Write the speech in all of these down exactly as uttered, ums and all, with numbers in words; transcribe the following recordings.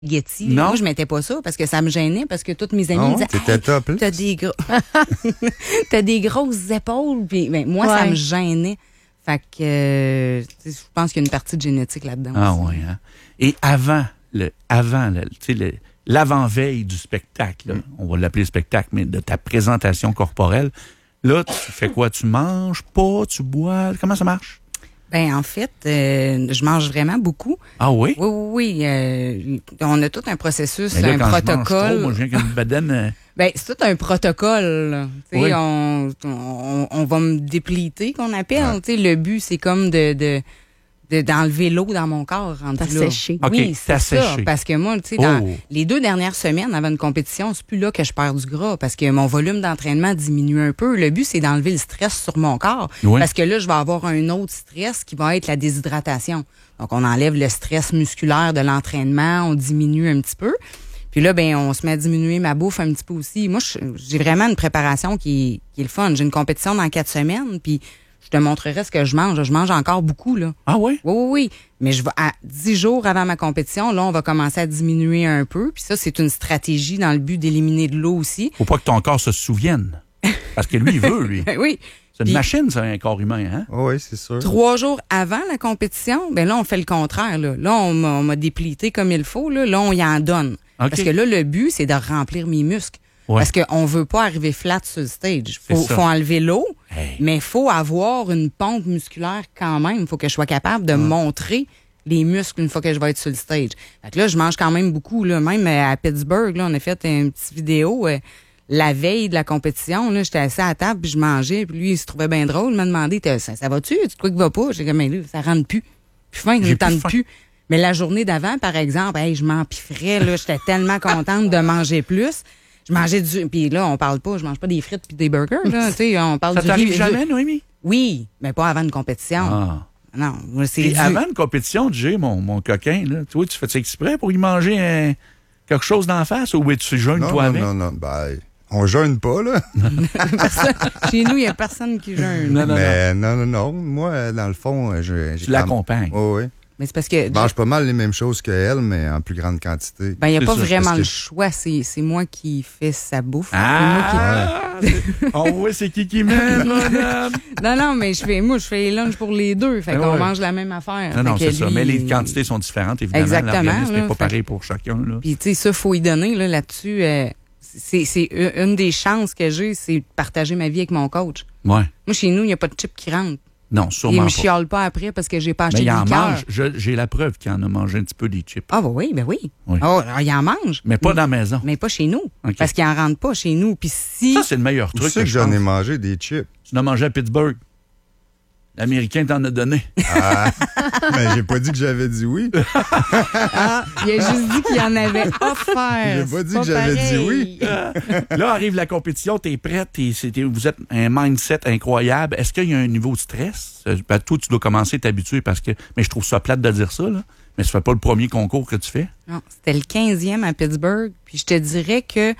spaghetti. Non. Moi, je mettais pas ça parce que ça me gênait, parce que toutes mes amies Oh, me disaient t'étais hey, top, là. t'as des gros... t'as des grosses épaules. Puis, ben, moi, Ouais. ça me gênait. Fait que euh, je pense qu'il y a une partie de génétique là-dedans. Ah aussi. oui, hein? Et avant, le, avant le, tu sais, le, l'avant-veille du spectacle, là, on va l'appeler spectacle, mais de ta présentation corporelle, là, tu fais quoi? Tu manges pas? Tu bois? Comment ça marche? Ben en fait, euh, je mange vraiment beaucoup. Ah oui? Oui, oui, oui. euh, on a tout un processus, Mais là, un quand je mange protocole. trop, moi, je viens qu'une bedaine... euh, Ben, c'est tout un protocole. là. Tu sais, Oui. on, on, on va me dépliter, qu'on appelle. Tu sais, le but, c'est comme de, de, de d'enlever l'eau dans mon corps. rendu T'as là. séché. OK, Oui, c'est t'as ça. séché. Parce que moi, tu sais, dans Oh. les deux dernières semaines avant une compétition, c'est plus là que je perds du gras parce que mon volume d'entraînement diminue un peu. Le but, c'est d'enlever le stress sur mon corps. Oui. Parce que là, je vais avoir un autre stress qui va être la déshydratation. Donc, on enlève le stress musculaire de l'entraînement, on diminue un petit peu. Puis là, ben, on se met à diminuer ma bouffe un petit peu aussi. Moi, je- j'ai vraiment une préparation qui est, qui est le fun. J'ai une compétition dans quatre semaines, puis je te montrerai ce que je mange. Je mange encore beaucoup, là. Ah oui? Oui, oui, oui. Mais je vais à dix jours avant ma compétition, là, on va commencer à diminuer un peu. Puis ça, c'est une stratégie dans le but d'éliminer de l'eau aussi. Faut pas que ton corps se souvienne. Parce que lui, il veut, lui. oui. C'est une Puis- machine, ça, un corps humain, hein? Oh, oui, c'est sûr. Trois jours avant la compétition, ben là, on fait le contraire. Là, là on m'a on m'a déplité comme il faut. Là, là on y en donne. OK. Parce que là, le but, c'est de remplir mes muscles. Ouais. Parce qu'on veut pas arriver flat sur le stage. Faut, C'est ça. faut enlever l'eau, Hey. mais faut avoir une pompe musculaire quand même. Faut que je sois capable de montrer les muscles une fois que je vais être sur le stage. Fait que là, je mange quand même beaucoup. Là. Même euh, à Pittsburgh, là, on a fait une petite vidéo euh, la veille de la compétition. Là, j'étais assis à la table, puis je mangeais. Puis lui, il se trouvait bien drôle. Il m'a demandé, T'as- ça, ça va-tu? Tu quoi qui va pas? J'ai dit, mais là, ça rentre plus. Plus fin, je J'ai ne tente plus faim. plus. Mais la journée d'avant, par exemple, hey, je m'empiffrais. Là, j'étais tellement contente de manger plus. Je mangeais du... Puis là, on parle pas, je mange pas des frites puis des burgers. Là, tu sais, on parle Ça du t'arrive riz- jamais, Noémie? Oui, mais pas avant une compétition. Ah. Non, moi, c'est Et du... avant une compétition, Jay, mon, mon coquin, là, toi, tu fais ça exprès pour y manger un- quelque chose d'en face ou tu jeûnes Non, toi non, avec? non, non. Ben, on jeûne pas, là. Personne- Chez nous, il y a personne qui jeûne. Non, non, non. Mais non, non, non. Moi, dans le fond, je. j'ai Tu l'accompagnes. Oh, oui. Mais c'est parce que... Je mange pas mal les mêmes choses qu'elle, mais en plus grande quantité. Ben, il n'y a C'est pas ça, vraiment parce le que- choix. C'est, c'est moi qui fais sa bouffe. C'est moi Ah! Oh oui, c'est qui qui mène, madame? qui- Non, non, mais je fais, moi, je fais les lunchs pour les deux. Fait Ben qu'on ouais. mange la même affaire. Non, non, Fait que c'est ça. lui, Mais les quantités sont différentes, évidemment. Exactement, L'organisme là, n'est pas fait- pareil pour chacun, là. Puis, tu sais, ça, faut y donner, là, là-dessus. euh, c'est, c'est une des chances que j'ai, c'est de partager ma vie avec mon coach. Ouais. Moi, chez nous, il n'y a pas de chip qui rentre. Non, Il sûrement me pas. chiale pas après parce que j'ai pas Mais acheté il de en liqueur. mange. Je- J'ai la preuve qu'il en a mangé un petit peu des chips. Ah, bah oui, ben oui. Oui. Oh, alors, il en mange. Mais pas dans la maison. Mais pas chez nous. OK. Parce qu'il en rentre pas chez nous. Puis si... Ça, c'est le meilleur Tu truc. sais que je j'en ai pense. mangé des chips. Tu l'as mangé à Pittsburgh. L'Américain t'en a donné. Ah, mais j'ai pas dit que j'avais dit oui. Ah, il a juste dit qu'il en avait offert. J'ai pas dit que j'avais dit oui. Là arrive la compétition, t'es prête, t'es- c'est- t'es- vous êtes un mindset incroyable. Est-ce qu'il y a un niveau de stress? Euh, Ben, toi, tu dois commencer à t'habituer parce que. Mais je trouve ça plate de dire ça, là. Mais ce n'est pas le premier concours que tu fais. Non, c'était le quinzième à Pittsburgh. Puis je te dirais que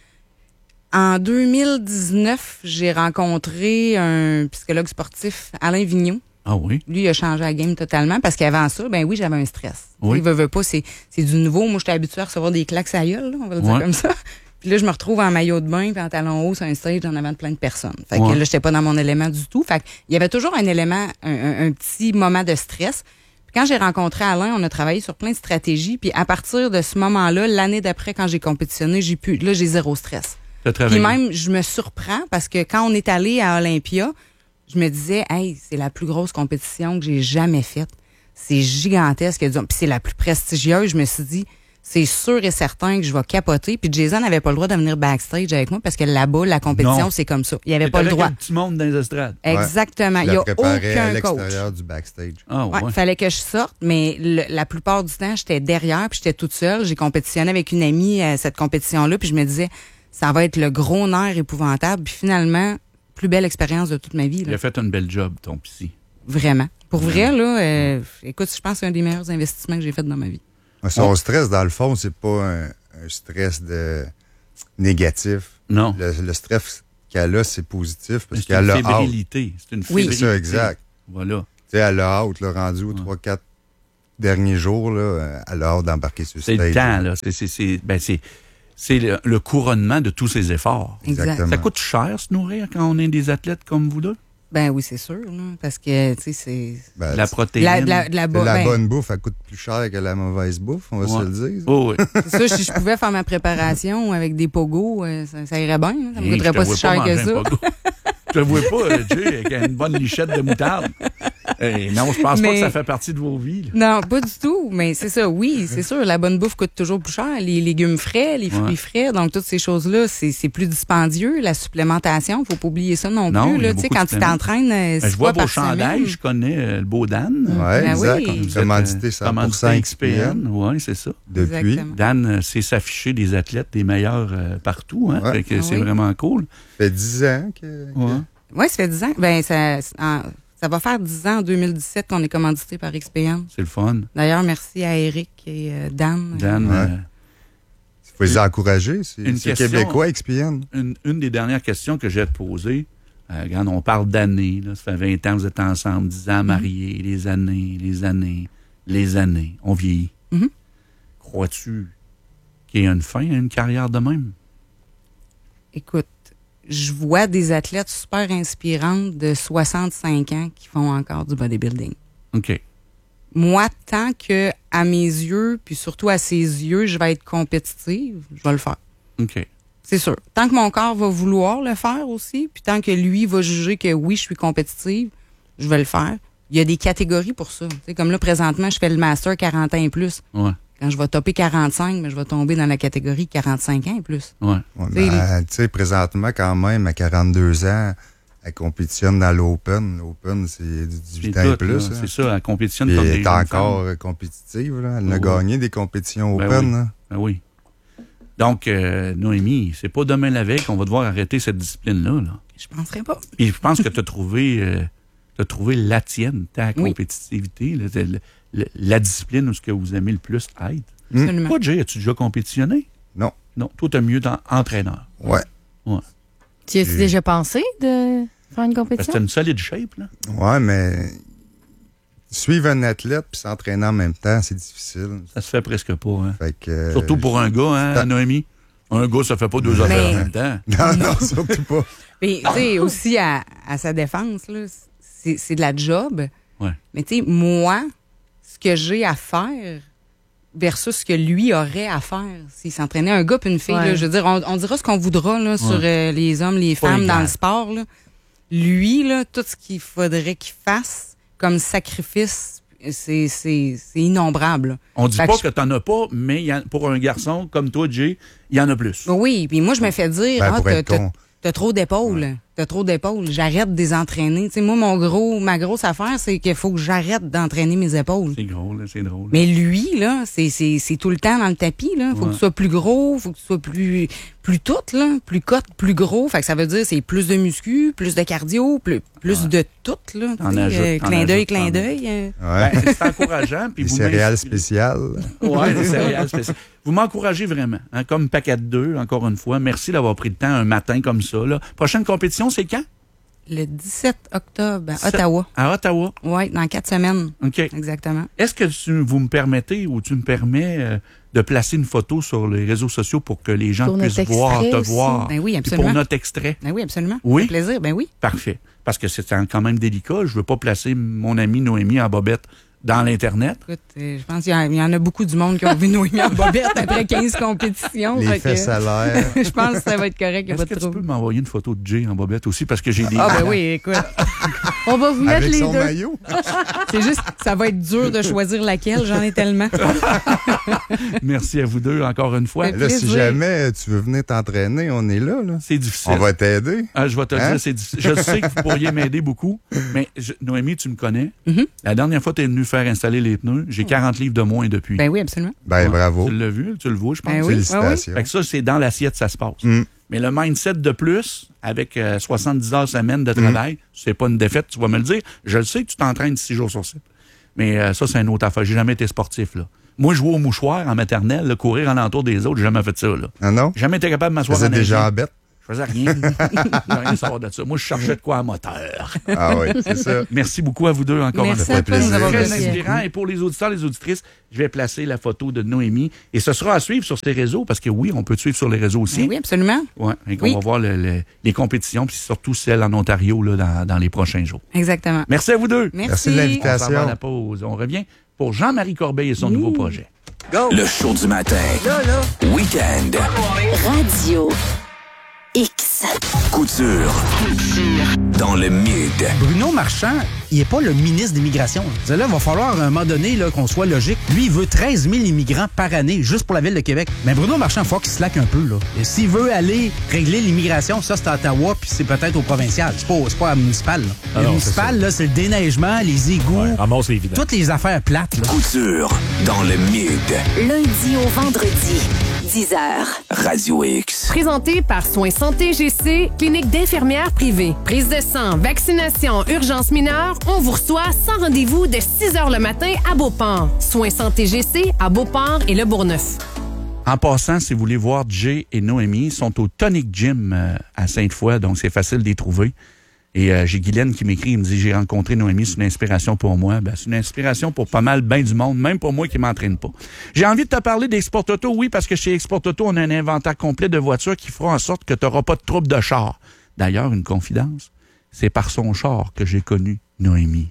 en deux mille dix-neuf, j'ai rencontré un psychologue sportif, Alain Vigneault. Ah oui? Lui, il a changé la game totalement parce qu'avant ça, ben oui, j'avais un stress. Oui. Il veut, veut pas, c'est, c'est du nouveau. Moi, j'étais habituée à recevoir des claques à la gueule, là, on va le dire Ouais. comme ça. Puis là, je me retrouve en maillot de bain puis en talons hauts sur un stage en avant de plein de personnes. Fait que Ouais. là, j'étais pas dans mon élément du tout. Fait qu'il y avait toujours un élément, un, un- un petit moment de stress. Puis quand j'ai rencontré Alain, on a travaillé sur plein de stratégies. Puis à partir de ce moment-là, l'année d'après, quand j'ai compétitionné, j'ai pu, là, j'ai zéro stress. T'as Puis travaillé. même, je me surprends parce que quand on est allé à Olympia, je me disais, hey, c'est la plus grosse compétition que j'ai jamais faite. C'est gigantesque. Puis c'est la plus prestigieuse. Je me suis dit, c'est sûr et certain que je vais capoter. Puis Jason n'avait pas le droit de venir backstage avec moi parce que là-bas, la compétition, Non. c'est comme ça. Il avait T'es pas le avec droit. un petit monde dans les estrades. Exactement. Je Il n'y la a préparais à aucun coach. l'extérieur du backstage. Ah Ouais, ouais. fallait que je sorte, mais le- la plupart du temps, j'étais derrière, puis j'étais toute seule. J'ai compétitionné avec une amie à cette compétition-là, puis je me disais, ça va être le gros nerf épouvantable. Puis finalement, plus belle expérience de toute ma vie. Il Là. a fait un bel job, ton psy. Vraiment. Pour vrai, là, euh, écoute, je pense que c'est un des meilleurs investissements que j'ai fait dans ma vie. Son stress, dans le fond, c'est pas un, un stress de négatif. Non. Le, le stress qu'elle a, c'est positif parce C'est qu'elle une a hâte. fébrilité. C'est une Oui. fébrilité. C'est ça, exact. Voilà. Tu sais, elle a hâte, le rendu au trois quatre derniers jours, là, à l'heure d'embarquer sur le C'est stage. le temps, là. C'est, c'est, c'est, ben c'est, c'est le, le couronnement de tous ces efforts. Exactement. Ça coûte cher se nourrir quand on est des athlètes comme vous deux? Ben oui, c'est sûr, là, parce que, tu sais, c'est... Ben, La protéine. La, la, la, bo- la ben, bonne bouffe, elle coûte plus cher que la mauvaise bouffe, on va Ouais. se le dire. Oh, oui. c'est sûr, si je pouvais faire ma préparation avec des pogos, euh, ça, ça irait bien. hein. Ça me Hey, coûterait je te pas vois si cher manger que un ça. pogo. Je te vois pas, euh, Jay, avec une bonne lichette de moutarde. Hey, non, je pense pas Mais- que ça fait partie de vos vies. là. Non, pas du tout. Mais c'est ça, oui, c'est sûr. La bonne bouffe coûte toujours plus cher. Les légumes frais, les fruits Ouais. frais, donc toutes ces choses-là, c'est, c'est plus dispendieux. La supplémentation, faut pas oublier ça non, Non, plus. il y a Là, tu sais, beaucoup quand de tu t'entraînes, euh, Ben, six je vois fois vos par semaine. chandails, je connais euh, le beau Dan. Oui, Ben exact. oui. On Vous a commandité êtes, euh, cent pour cent commandité X P N Oui, c'est ça. depuis. Exactement. Dan euh, sait s'afficher des athlètes des meilleurs euh, partout. Hein? Ouais. Fait que Ah c'est oui. vraiment cool. Ça fait dix ans que... que- Ouais. Oui, ça fait dix ans. Ben, ça, en- ça va faire dix ans en deux mille dix-sept qu'on est commandité par X P N. C'est le fun. D'ailleurs, merci à Eric et euh, Dan. Dan, Ouais. euh, Il faut les encourager. C'est, Une c'est question- québécois, X P N. une, une des dernières questions que j'ai à te poser, euh, regarde, on parle d'années. Là, ça fait vingt ans que vous êtes ensemble, dix ans mariés, les années, les années, les années. On vieillit. Mhm. Crois-tu qu'il y a une fin à une carrière de même? Écoute, je vois des athlètes super inspirantes de soixante-cinq ans qui font encore du bodybuilding. OK. Moi, tant que à mes yeux, puis surtout à ses yeux, je vais être compétitive, je vais le faire. OK. C'est sûr. Tant que mon corps va vouloir le faire aussi, puis tant que lui va juger que oui, je suis compétitive, je vais le faire. Il y a des catégories pour ça. Tu sais, comme là, présentement, je fais le master quarante ans et plus. Ouais. Quand je vais topper quarante-cinq, mais je vais tomber dans la catégorie quarante-cinq ans et plus. Ouais. Ouais, T'sais, ben, tu sais, présentement, quand même, à quarante-deux ans, elle compétitionne dans l'Open. L'Open, c'est du dix-huit C'est ans et tout, plus. là. hein. C'est ça, elle compétitionne Puis comme elle des est jeunes encore femmes. euh, compétitive. Là. Elle a Oui. gagné des compétitions Ben Open. oui. hein. Ben oui. Donc, euh, Noémie, c'est pas demain la veille qu'on va devoir arrêter cette discipline-là. Là. Je penserais pas. Puis je pense que tu as trouvé, euh, t'as trouvé la tienne, ta Oui. compétitivité, là, c'est le- le- la discipline où ce que vous aimez le plus être. Absolument. Toi, Jay, as-tu déjà compétitionné? Non. Non. Toi, t'as mieux dans entraîneur. Ouais. Tu as-tu J'ai- déjà pensé de faire une Parce que compétition? t'as une solide shape, là. Ouais, mais suivre un athlète puis s'entraîner en même temps, c'est difficile. Ça se fait presque pas, hein. Fait que, euh, Surtout pour un gars, hein, Ah. Noémie? Un gars, ça fait pas deux Mais- affaires en même temps. Non, non, surtout pas. Puis, tu sais, aussi à, à sa défense, là, c'est, c'est de la job. Ouais. Mais, tu sais, moi, ce que j'ai à faire versus ce que lui aurait à faire s'il s'entraînait, un gars puis une fille, Ouais. là, je veux dire, on, on dira ce qu'on voudra là, sur euh, les hommes, les Pas femmes égal. dans le sport. Là. Lui, là, tout ce qu'il faudrait qu'il fasse comme sacrifice, c'est, c'est, c'est innombrable. là. On dit Fait pas que que t'en as pas, mais il y en- pour un garçon comme toi, Jay, il y en a plus. Oui, puis moi, je me fais dire, Ben, ah, pour t'as, être t'as- con. t'as trop d'épaules. T'as trop d'épaules. J'arrête de les entraîner. Tu sais, moi, mon gros, ma grosse affaire, c'est qu'il faut que j'arrête d'entraîner mes épaules. C'est gros, là, c'est drôle. Mais lui, là, c'est, c'est, c'est tout le temps dans le tapis, là. Faut Ouais. que tu sois plus gros, faut que tu sois plus, plus tout, là. Plus cote, plus gros. Fait que ça veut dire, c'est plus de muscu, plus de cardio, plus, plus Ouais. de tout, là. T'en Tu sais, ajoutes, euh, t'en clin d'œil, ajoutes, clin t'en d'œil. euh. Ouais. Ben, c'est encourageant. Puis Des vous céréales m'inspirez- spéciales. Oui, des céréales spéciales. Vous m'encouragez vraiment, hein, comme paquet de deux, encore une fois. Merci d'avoir pris le temps un matin comme ça. Là. Prochaine compétition, c'est quand? Le dix-sept octobre, à Sept- Ottawa. À Ottawa. Ouais, dans quatre semaines. OK. Exactement. Est-ce que tu, vous me permettez ou tu me permets euh, de placer une photo sur les réseaux sociaux pour que les gens Pour puissent notre voir, extrait te aussi. voir? Ben oui, Puis absolument. pour notre extrait. Ben oui, absolument. Oui? Ça fait plaisir, ben oui. Parfait. Parce que c'est quand même délicat. Je veux pas placer mon ami Noémie en bobette dans l'Internet. Écoute, euh, je pense qu'il y, en- il y en a beaucoup du monde qui ont vu Noémie en bobette après quinze compétitions. Les fait que, fesses à l'air. je pense que ça va être correct, il n'y a Est-ce pas que de tu peux trouble. m'envoyer une photo de Jay en bobette aussi? Parce que j'ai des... Ah ben oui, écoute, On va vous mettre Avec les son deux. maillot. c'est juste que ça va être dur de choisir laquelle, j'en ai tellement. Merci à vous deux encore une fois. Fait Là, si plaisir. jamais tu veux venir t'entraîner, on est là. là. C'est difficile. On va t'aider. Ah, je vais te Hein? dire, c'est difficile. Je sais que vous pourriez m'aider beaucoup, mais je- Noémie, tu me connais. Mhm. La dernière fois que tu es venu faire installer les pneus, j'ai quarante livres de moins depuis. Ben oui, absolument. Ben, Ouais. bravo. Tu l'as vu, tu le vois, je pense. Ben oui. Félicitations. Fait que ça, c'est dans l'assiette, ça se passe. Mm. Mais le mindset de plus, avec euh, soixante-dix heures semaine de travail, c'est pas une défaite, tu vas me le dire. Je le sais que tu t'entraînes six jours sur sept. Mais euh, ça, c'est une autre affaire. J'ai jamais été sportif, là. Moi, je jouais au mouchoir en maternelle, là, courir en entour des autres, j'ai jamais fait ça, là. Non, non? J'ai jamais été capable de m'asseoir Faisais en des ailier. jambettes. Je faisais rien. Je rien savoir de ça. Moi, je cherchais de quoi à moteur. Ah oui, c'est ça. Merci beaucoup à vous deux encore une Merci fois. à toi de nous avoir Très reçus. inspirant. Et pour les auditeurs, les auditrices, je vais placer la photo de Noémie. Et ce sera à suivre sur ses réseaux, parce que oui, on peut te suivre sur les réseaux aussi. Ben oui, absolument. Ouais, et qu'on Oui. va voir le- le- les compétitions, puis surtout celles en Ontario là, dans, dans les prochains jours. Exactement. Merci à vous deux. Merci. Merci de On l'invitation. s'en va à la pause. On revient pour Jean-Marie Corbeil et son nouveau projet. Le show du matin. Week-end. Radio X. Couture. Dans le mid. Bruno Marchand, il n'est pas le ministre de l'Immigration. Là, il va falloir à un moment donné là, qu'on soit logique. Lui, il veut treize mille immigrants par année, juste pour la ville de Québec. Mais Bruno Marchand, il faut qu'il se slack un peu. Là. Et s'il veut aller régler l'immigration, ça, c'est à Ottawa, puis c'est peut-être au provincial. C'est pas, c'est pas à municipal. Là. Ah le non, municipal, là, c'est le déneigement, les égouts, Ouais, ramasse les vidanges. toutes les affaires plates. Là. Couture. Dans le mid. Lundi au vendredi, dix heures. Radio X. Présenté par Soins Santé G C, clinique d'infirmières privée. Prise de sang, vaccination, urgence mineure, on vous reçoit sans rendez-vous de six heures le matin à Beauport. Soins Santé G C à Beauport et Le Bourgneuf. En passant, si vous voulez voir Jay et Noémie, ils sont au Tonic Gym euh, à Sainte-Foy, donc c'est facile de les trouver. Et euh, j'ai Guylaine qui m'écrit, il me dit « J'ai rencontré Noémie, c'est une inspiration pour moi. » Ben, c'est une inspiration pour pas mal ben du monde, même pour moi qui m'entraîne pas. J'ai envie de te parler d'Export Auto, oui, parce que chez Export Auto, on a un inventaire complet de voitures qui fera en sorte que tu n'auras pas de trouble de char. D'ailleurs, une confidence, c'est par son char que j'ai connu Noémie.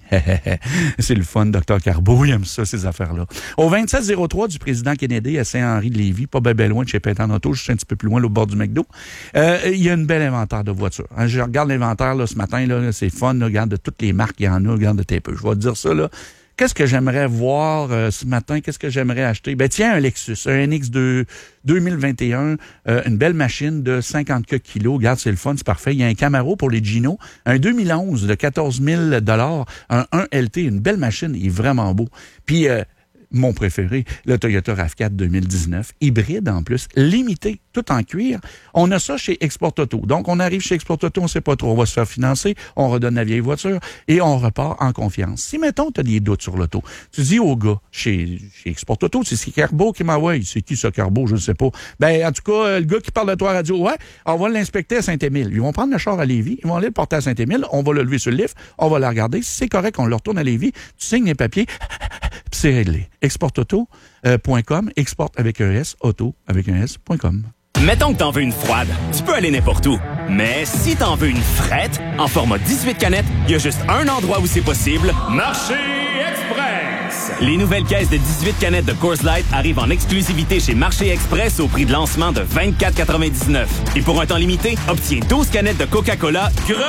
C'est le fun, docteur Carbeau, il aime ça, ces affaires-là. Au vingt-sept zéro trois du président Kennedy à Saint-Henri-de-Lévis, pas bien ben loin de chez Pétan Auto, juste un petit peu plus loin, au bord du McDo, euh, il y a une belle inventaire de voitures. Hein, je regarde l'inventaire là, ce matin, là, c'est fun, là, regarde de toutes les marques qu'il y en a, regarde de tes peu. Je vais te dire ça, là. Qu'est-ce que j'aimerais voir euh, ce matin? Qu'est-ce que j'aimerais acheter? Ben tiens, un Lexus, un N X deux deux mille vingt et un, euh, une belle machine de cinquante kilos. Regarde, c'est le fun, c'est parfait. Il y a un Camaro pour les Gino, un deux mille onze de quatorze mille dollars, un un L T, une belle machine, il est vraiment beau. Puis, euh, mon préféré, le Toyota RAV quatre deux mille dix-neuf, hybride en plus, limité, tout en cuir. On a ça chez Export Auto. Donc, on arrive chez Export Auto, on sait pas trop, on va se faire financer, on redonne la vieille voiture et on repart en confiance. Si, mettons, tu as des doutes sur l'auto, tu dis au gars chez, chez Export Auto, c'est c'est Carbeau qui m'envoie. C'est qui ce Carbeau? Je ne sais pas. Ben, en tout cas, le gars qui parle de toi à radio, ouais, on va l'inspecter à Saint-Émile. Ils vont prendre le char à Lévis, ils vont aller le porter à Saint-Émile, on va le lever sur le lift, on va le regarder. Si c'est correct, on le retourne à Lévis, tu signes les papiers, puis c'est réglé. export auto point com, export avec un S, auto avec un S point com. Mettons que t'en veux une froide, tu peux aller n'importe où. Mais si t'en veux une frette, en format dix-huit canettes, il y a juste un endroit où c'est possible. Marché Express! Les nouvelles caisses de dix-huit canettes de Coors Light arrivent en exclusivité chez Marché Express au prix de lancement de vingt-quatre quatre-vingt-dix-neuf. Et pour un temps limité, obtiens douze canettes de Coca-Cola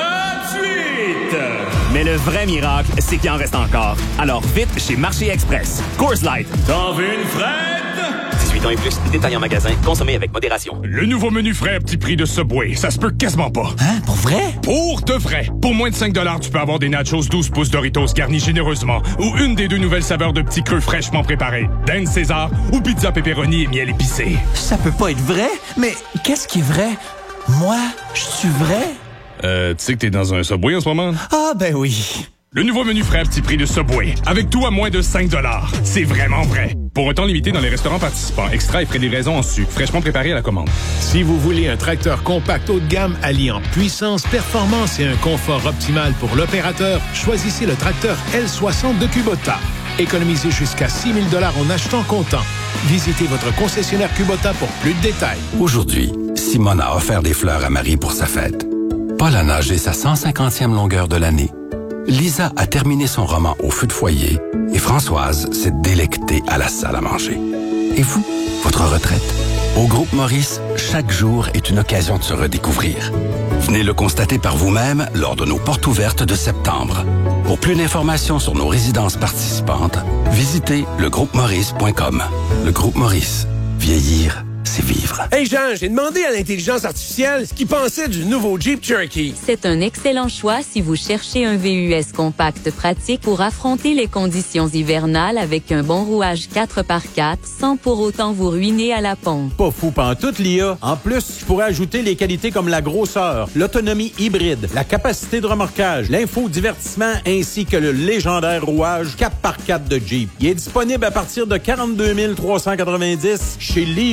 gratuites! Mais le vrai miracle, c'est qu'il en reste encore. Alors vite chez Marché Express. Coors Light, t'en veux une frette? dix-huit ans et plus, détail en magasin, consommez avec modération. Le nouveau menu frais à petit prix de Subway, ça se peut quasiment pas. Hein? Pour vrai? Pour de vrai. Pour moins de cinq dollars, tu peux avoir des nachos douze pouces Doritos garnis généreusement ou une des deux nouvelles saveurs de petits creux fraîchement préparés. Dinde César ou pizza pepperoni et miel épicé. Ça peut pas être vrai, mais qu'est-ce qui est vrai? Moi, je suis vrai? Euh, tu sais que t'es dans un Subway en ce moment? Ah, ben oui. Le nouveau menu frais à petit prix de Subway, avec tout à moins de cinq dollars. C'est vraiment vrai. Pour un temps limité dans les restaurants participants, extra et frais de livraison en sucre, fraîchement préparé à la commande. Si vous voulez un tracteur compact haut de gamme alliant puissance, performance et un confort optimal pour l'opérateur, choisissez le tracteur L soixante de Kubota. Économisez jusqu'à six mille dollars en achetant comptant. Visitez votre concessionnaire Kubota pour plus de détails. Aujourd'hui, Simone a offert des fleurs à Marie pour sa fête. Paul a nagé sa cent cinquantième longueur de l'année. Lisa a terminé son roman au feu de foyer et Françoise s'est délectée à la salle à manger. Et vous, votre retraite? Au Groupe Maurice, chaque jour est une occasion de se redécouvrir. Venez le constater par vous-même lors de nos portes ouvertes de septembre. Pour plus d'informations sur nos résidences participantes, visitez le groupe maurice point com. Le Groupe Maurice, vieillir, c'est vivre. Hey Jean, j'ai demandé à l'intelligence artificielle ce qu'il pensait du nouveau Jeep Cherokee. C'est un excellent choix si vous cherchez un V U S compact pratique pour affronter les conditions hivernales avec un bon rouage quatre par quatre sans pour autant vous ruiner à la pompe. Pas fou pantoute, l'I A. En plus, je pourrais ajouter les qualités comme la grosseur, l'autonomie hybride, la capacité de remorquage, l'infodivertissement ainsi que le légendaire rouage quatre par quatre de Jeep. Il est disponible à partir de quarante-deux mille trois cent quatre-vingt-dix chez Lévis Chrysler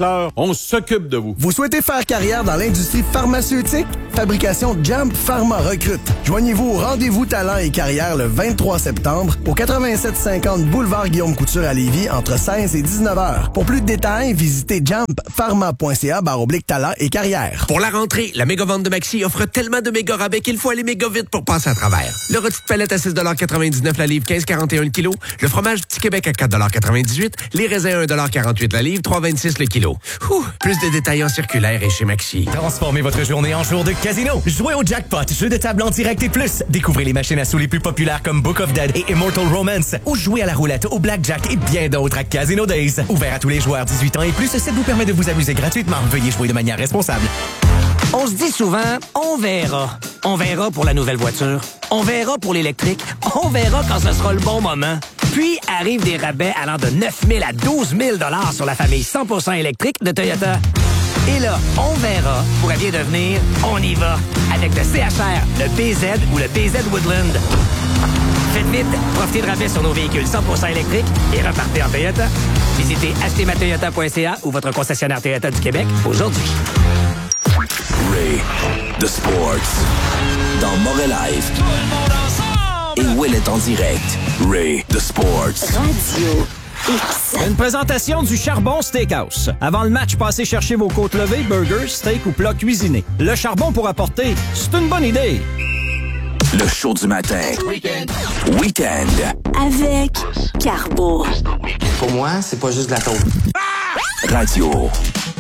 fournisseurs, on s'occupe de vous. Vous souhaitez faire carrière dans l'industrie pharmaceutique? Fabrication Jump Pharma recrute. Joignez-vous au rendez-vous talent et carrière le vingt-trois septembre au quatre-vingt-sept cinquante boulevard Guillaume Couture à Lévis entre seize et dix-neuf heures. Pour plus de détails, visitez jump pharma point c a barre oblique talent et carrière. Pour la rentrée, la méga vente de Maxi offre tellement de méga rabais qu'il faut aller méga vite pour passer à travers. Le rôti de palette à six quatre-vingt-dix-neuf la livre, quinze quarante et un le kilo. Le fromage Petit Québec à quatre quatre-vingt-dix-huit. Les raisins un quarante-huit la livre, trois vingt-six le kilo. Ouh, plus de détails en circulaire et chez Maxi. Transformez votre journée en jour de casino. Jouez au jackpot, jeu de table en direct et plus. Découvrez les machines à sous les plus populaires comme Book of Dead et Immortal Romance. Ou jouez à la roulette, au blackjack et bien d'autres à Casino Days. Ouvert à tous les joueurs dix-huit ans et plus, ça vous permet de vous amuser gratuitement. Veuillez jouer de manière responsable. On se dit souvent, on verra. On verra pour la nouvelle voiture. On verra pour l'électrique. On verra quand ce sera le bon moment. Puis arrivent des rabais allant de neuf mille à douze mille dollars sur la famille cent pour cent électrique de Toyota. Et là, on verra pourrait bien devenir on y va avec le C H R, le B Z ou le B Z Woodland. Faites vite, profitez de rabais sur nos véhicules cent pour cent électriques et repartez en Toyota. Visitez acheter ma toyota point c a ou votre concessionnaire Toyota du Québec aujourd'hui. Ray, the Sports, dans Mauvais Live. Et Will est en direct. Ray, the Sports. Radio X. Une présentation du Charbon Steakhouse. Avant le match, passez chercher vos côtes levées, burgers, steak ou plats cuisinés. Le charbon pour apporter, c'est une bonne idée. Le show du matin. Weekend. Weekend. Avec Carbo. Pour moi, c'est pas juste de la taupe. Radio